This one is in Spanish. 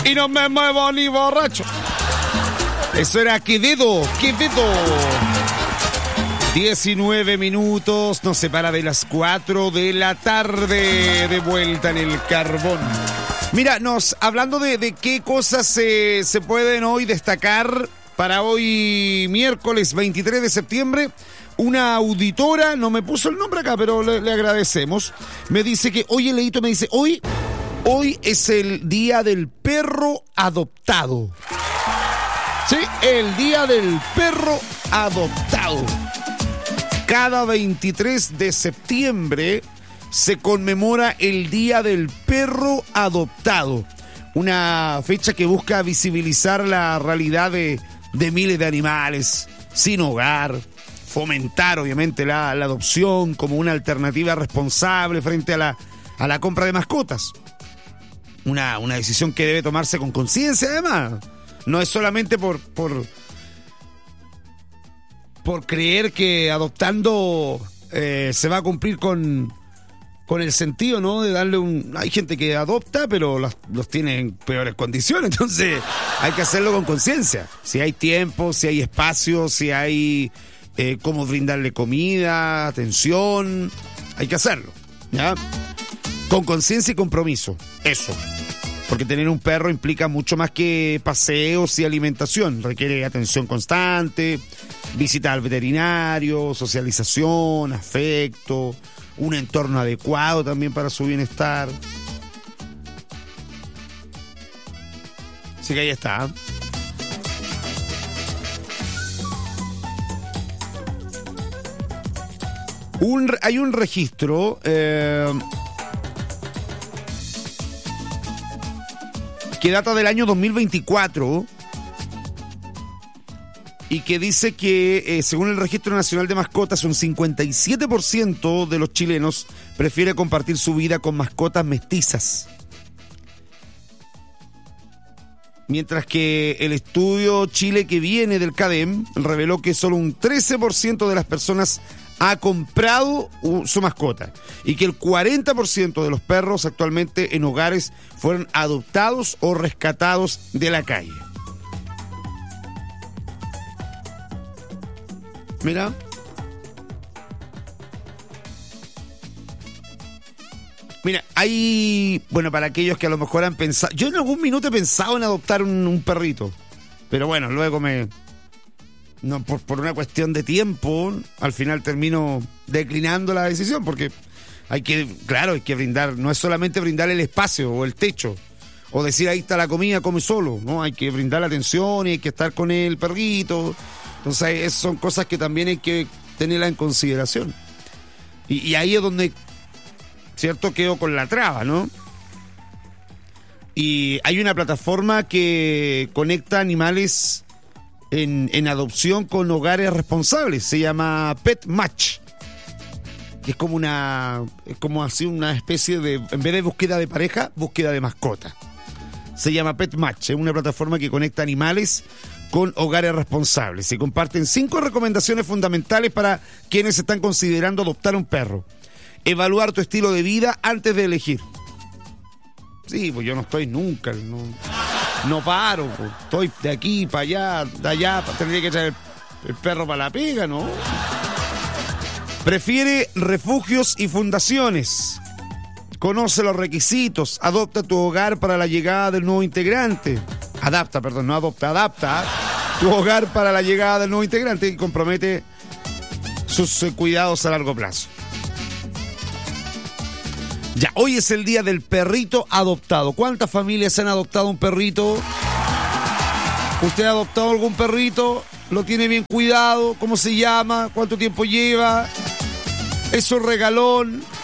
y no me muevo ni borracho. Eso era Quevedo. 19 minutos, nos separa de las 4 de la tarde, de vuelta en el carbón. Mira, hablando de qué cosas se pueden hoy destacar para hoy miércoles 23 de septiembre, una auditora, no me puso el nombre acá, pero le agradecemos, me dice que, oye, Leito, me dice, hoy es el día del perro adoptado. Sí, el día del perro adoptado. Cada 23 de septiembre se conmemora el Día del Perro Adoptado. Una fecha que busca visibilizar la realidad de miles de animales sin hogar, fomentar obviamente la adopción como una alternativa responsable frente a la compra de mascotas. Una decisión que debe tomarse con conciencia además. No es solamente por creer que adoptando se va a cumplir con el sentido, ¿no? De darle hay gente que adopta, pero los tiene en peores condiciones, entonces hay que hacerlo con conciencia. Si hay tiempo, si hay espacio, si hay cómo brindarle comida, atención, hay que hacerlo, ¿ya? Con conciencia y compromiso, eso. Porque tener un perro implica mucho más que paseos y alimentación. Requiere atención constante, visita al veterinario, socialización, afecto, un entorno adecuado también para su bienestar. Así que ahí está. Hay un registro que data del año 2024 y que dice que según el Registro Nacional de Mascotas, un 57% de los chilenos prefiere compartir su vida con mascotas mestizas. Mientras que el estudio Chile que viene del CADEM reveló que solo un 13% de las personas ha comprado su mascota y que el 40% de los perros actualmente en hogares fueron adoptados o rescatados de la calle. Mira. Mira, para aquellos que a lo mejor han pensado, yo en algún minuto he pensado en adoptar un perrito, pero bueno, luego por una cuestión de tiempo, al final termino declinando la decisión, porque hay que brindar, no es solamente brindar el espacio o el techo, o decir ahí está la comida, come solo, ¿no? Hay que brindar la atención y hay que estar con el perrito. Entonces son cosas que también hay que tenerla en consideración. Y ahí es donde, ¿cierto?, quedo con la traba, ¿no? Y hay una plataforma que conecta animales en adopción con hogares responsables, se llama Pet Match, que es como así una especie de, en vez de búsqueda de pareja, búsqueda de mascota. Se llama Pet Match, es una plataforma que conecta animales con hogares responsables. Se comparten 5 recomendaciones fundamentales para quienes están considerando adoptar un perro. Evaluar tu estilo de vida antes de elegir. Sí, pues yo no estoy nunca, no paro, pues. Estoy de aquí para allá, de allá, tendría que traer el perro para la pega, ¿no? Prefiere refugios y fundaciones. Conoce los requisitos. Adopta tu hogar para la llegada del nuevo integrante. Adapta tu hogar para la llegada del nuevo integrante y compromete sus cuidados a largo plazo. Ya, hoy es el día del perrito adoptado. ¿Cuántas familias han adoptado un perrito? ¿Usted ha adoptado algún perrito? ¿Lo tiene bien cuidado? ¿Cómo se llama? ¿Cuánto tiempo lleva? ¿Es un regalón?